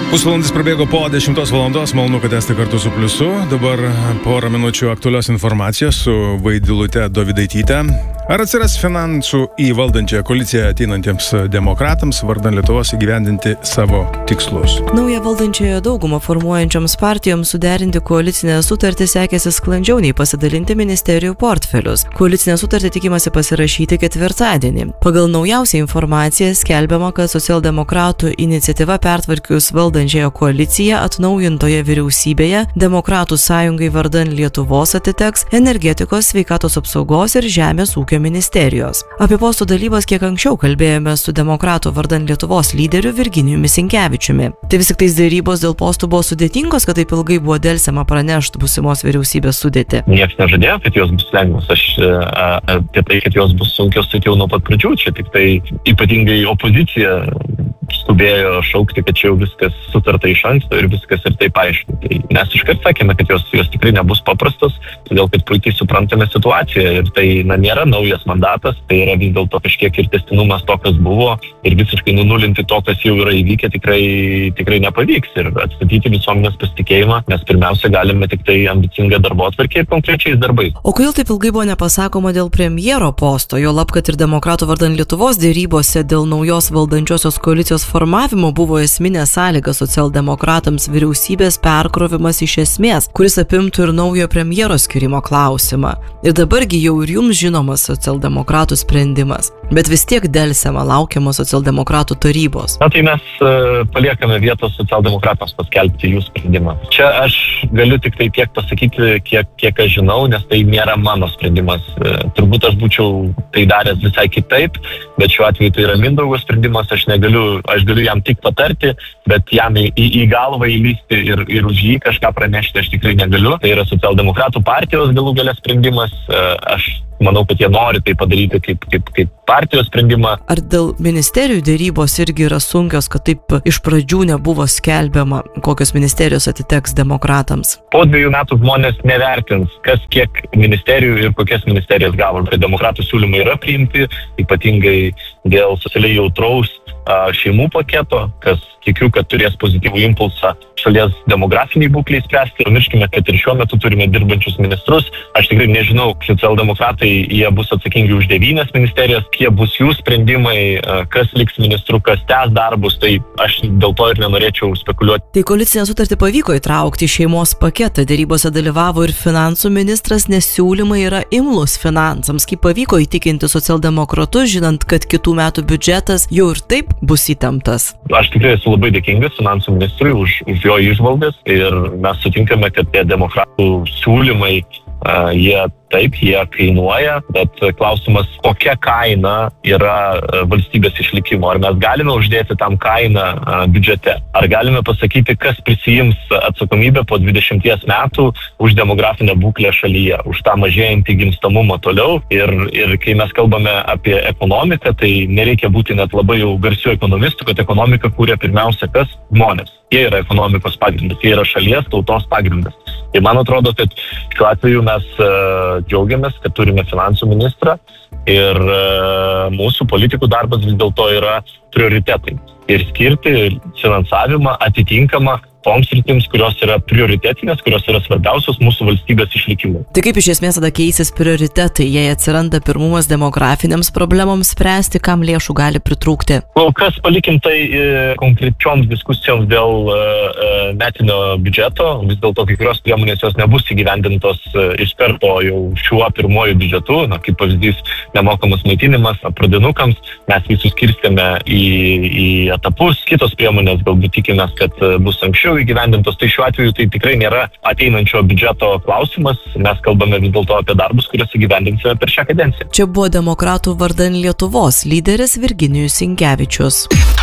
Pusvalandis prabėgo po 10 valandos, malonu, kad esate kartu su Pliusu. Dabar porą minučių aktualios informacijos su Vaidilute Dovydaityte. Ar atsiras finansų į valdančią koaliciją ateinantiems demokratams vardan Lietuvos įgyvendinti savo tikslus? Naują valdančiąją daugumą formuojančioms partijoms suderinti koalicinę sutartį sekėsi sklandžiau nei pasidalinti ministerijų portfelius. Koalicinę sutartį tikimasi pasirašyti ketvirtadienį. Pagal naujausią informaciją skelbiama, kad socialdemokratų iniciatyva pertvarkius valdančiąją koaliciją atnaujintoje vyriausybėje Demokratų sąjungai vardan Lietuvos atiteks energetikos, sveikatos apsaugos ir žemės ūkio ministerijos. Apie postų dalybas kiek anksčiau kalbėjome su Demokratų vardan Lietuvos lyderiu Virginijumi Sinkevičiumi. Tai vis tik tais dėrybos dėl postų buvo sudėtingos, kad taip ilgai buvo delsiama pranešti būsimos vyriausybės sudėtį. Niekas nežadėjo, kad jos bus lengvos. Aš apie tai, kad jos bus sunkios, tai jau nuo pat pradžių. Čia tik tai ypatingai opozicija skubėjo šaukti, kad čia jau viskas sutarta iš anksto ir viskas ir taip aišku. Tai mes iškart sakėme, kad jos tikrai nebus paprastos, todėl kad puikiai suprantame situaciją ir tai nėra naujas mandatas, tai yra vis dėlto kažkiek ir tęstinumas to, kas buvo ir visiškai nunulinti to, kas jau yra įvykę, tikrai nepavyks ir atstatyti visuomenės pasitikėjimą, nes pirmiausia galime tik tai ambicingą darbotvarkę ir konkrečiais darbais. O kodėl taip ilgai buvo nepasakoma dėl premjero posto, juolab, kad ir Demokratų vardan Lietuvos dėrybose dėl naujos valdančiosios koalicijos formavimo buvo esminė sąlyga socialdemokratams vyriausybės perkrovimas iš esmės, kuris apimtų ir naujo premjero skirimo klausimą. Ir dabargi jau ir jums žinomas socialdemokratų sprendimas, bet vis tiek delsiama laukiama socialdemokratų tarybos. Na tai mes paliekame vietos socialdemokratams paskelbti jų sprendimą. Čia aš galiu tik tai tiek pasakyti, kiek aš žinau, nes tai nėra mano sprendimas. Turbūt aš būčiau tai daręs visai kitaip, bet šiuo atveju tai yra Mindaugo sprendimas, aš galiu jam tik patarti, bet jam į galvą įlysti ir už jį kažką pranešti aš tikrai negaliu. Tai yra socialdemokratų partijos galų gale sprendimas. Aš manau, kad jie nori tai padaryti kaip partijos sprendimą. Ar dėl ministerijų dėrybos irgi yra sunkios, kad taip iš pradžių nebuvo skelbiama, kokios ministerijos atiteks demokratams? Po 2 metų žmonės nevertins, kas kiek ministerijų ir kokias ministerijas gavo. Demokratų siūlymai yra priimti, ypatingai dėl socialiai jautraus šeimų paketo, kas tikiu, kad turės pozityvų impulsą šalies demografiniai būkliai spręsti. Pamirškime, kad ir šiuo metu turime dirbančius ministrus. Aš tikrai nežinau, socialdemokratai jie bus atsakingi už 9 ministerijas, kiek bus jų sprendimai, kas liks ministru, kas tęs darbus, tai aš dėl to ir nenorėčiau spekuliuoti. Tai koalicinę sutartį pavyko įtraukti šeimos paketą. Dėrybose dalyvavo ir finansų ministras, nes siūlymai yra imlus finansams. Kaip pavyko įtikinti socialdemokratus, žinant, kad kitų metų biudžetas jau ir taip bus įtemptas? Aš tikrai esu labai dėkingas finansų ministrui už jo įžvalgas ir mes sutinkame, kad tie demokratų siūlymai jie kainuoja, bet klausimas, kokia kaina yra valstybės išlikimo. Ar mes galime uždėti tam kainą biudžete? Ar galime pasakyti, kas prisiims atsakomybę po 20 metų už demografinę būklę šalyje, už tą mažėjantį gimstamumą toliau? Ir kai mes kalbame apie ekonomiką, tai nereikia būti net labai jau garsių ekonomistų, kad ekonomika kūrė pirmiausia kas? Žmonės. Jie yra ekonomikos pagrindas, jie yra šalies tautos pagrindas. Tai man atrodo, kad šiuo atveju mes džiaugiamės, kad turime finansų ministrą ir mūsų politikų darbas vis dėlto yra prioritetai ir skirti finansavimą atitinkamą toms sritims, kurios yra prioritetinės, kurios yra svarbiausios mūsų valstybės išlikimui. Tai kaip iš esmės tada keisis prioritetai, jei atsiranda pirmumas demografinėms problemams spręsti, kam lėšų gali pritrūkti? Kol kas palikim tai konkrečioms diskusijoms dėl metinio biudžeto, vis dėlto kai kurios priemonės jos nebus įgyvendintos iš karto jau šiuo pirmuoju biudžetu, kaip pavyzdys nemokamas maitinimas pradinukams, mes visus skirstėme į etapus, kitos priemonės galbūt tikimės, kad bus anksčiau įgyvendintos, tai šiuo atveju tai tikrai nėra ateinančio biudžeto klausimas, mes kalbame vis dėlto apie darbus, kuriuos įgyvendinsime per šią kadenciją. Čia buvo Demokratų vardan Lietuvos lyderis Virginijus Sinkevičius.